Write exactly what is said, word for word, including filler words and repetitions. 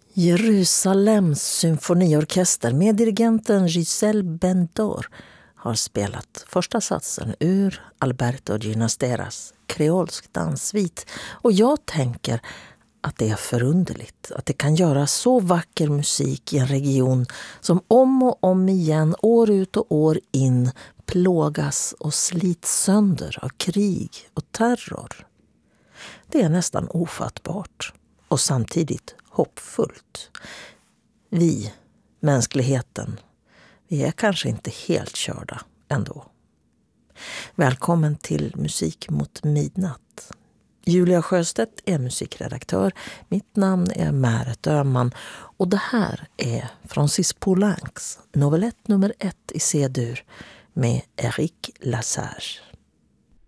Jerusalems symfoniorkester med dirigenten Giselle Bendor har spelat första satsen ur Alberto Ginasteras kreolsk danssvit. Och jag tänker att det är förunderligt att det kan göra så vacker musik i en region som om och om igen, år ut och år in, plågas och slits sönder av krig och terror. Det är nästan ofattbart och samtidigt hoppfullt. Vi, mänskligheten, vi är kanske inte helt körda ändå. Välkommen till Musik mot midnatt. Julia Sjöstedt är musikredaktör. Mitt namn är Märet Öhman och det här är Francis Poulencs novellett nummer ett i C-dur med Eric Lassage.